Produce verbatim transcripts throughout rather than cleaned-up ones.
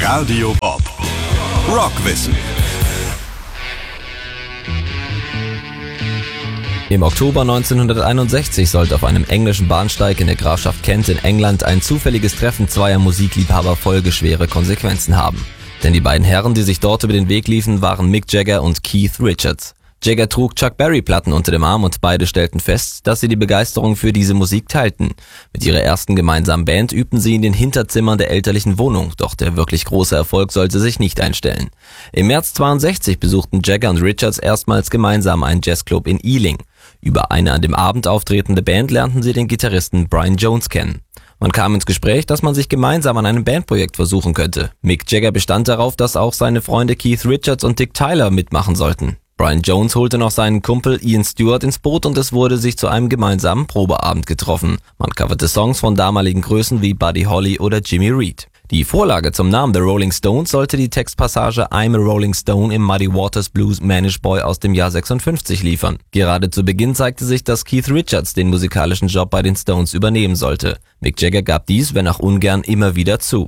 Radio Bob. Rockwissen. Im Oktober neunzehnhunderteinundsechzig sollte auf einem englischen Bahnsteig in der Grafschaft Kent in England ein zufälliges Treffen zweier Musikliebhaber folgeschwere Konsequenzen haben. Denn die beiden Herren, die sich dort über den Weg liefen, waren Mick Jagger und Keith Richards. Jagger trug Chuck Berry-Platten unter dem Arm und beide stellten fest, dass sie die Begeisterung für diese Musik teilten. Mit ihrer ersten gemeinsamen Band übten sie in den Hinterzimmern der elterlichen Wohnung, doch der wirklich große Erfolg sollte sich nicht einstellen. Im März zweiundsechzig besuchten Jagger und Richards erstmals gemeinsam einen Jazzclub in Ealing. Über eine an dem Abend auftretende Band lernten sie den Gitarristen Brian Jones kennen. Man kam ins Gespräch, dass man sich gemeinsam an einem Bandprojekt versuchen könnte. Mick Jagger bestand darauf, dass auch seine Freunde Keith Richards und Dick Tyler mitmachen sollten. Brian Jones holte noch seinen Kumpel Ian Stewart ins Boot und es wurde sich zu einem gemeinsamen Probeabend getroffen. Man coverte Songs von damaligen Größen wie Buddy Holly oder Jimmy Reed. Die Vorlage zum Namen The Rolling Stones sollte die Textpassage I'm a Rolling Stone im Muddy Waters Blues Manish Boy aus dem Jahr sechsundfünfzig liefern. Gerade zu Beginn zeigte sich, dass Keith Richards den musikalischen Job bei den Stones übernehmen sollte. Mick Jagger gab dies, wenn auch ungern, immer wieder zu.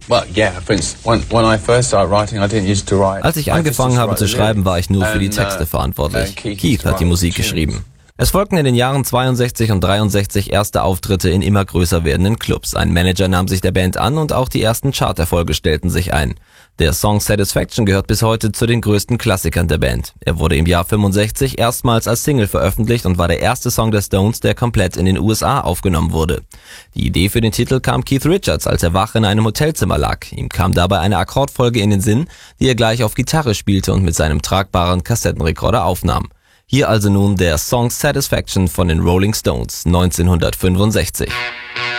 Als ich angefangen habe zu schreiben, war ich nur für die Texte verantwortlich. Keith hat die Musik geschrieben. Es folgten in den Jahren zweiundsechzig und dreiundsechzig erste Auftritte in immer größer werdenden Clubs. Ein Manager nahm sich der Band an und auch die ersten Charterfolge stellten sich ein. Der Song Satisfaction gehört bis heute zu den größten Klassikern der Band. Er wurde im Jahr fünfundsechzig erstmals als Single veröffentlicht und war der erste Song der Stones, der komplett in den U S A aufgenommen wurde. Die Idee für den Titel kam Keith Richards, als er wach in einem Hotelzimmer lag. Ihm kam dabei eine Akkordfolge in den Sinn, die er gleich auf Gitarre spielte und mit seinem tragbaren Kassettenrekorder aufnahm. Hier also nun der Song Satisfaction von den Rolling Stones neunzehnhundertfünfundsechzig.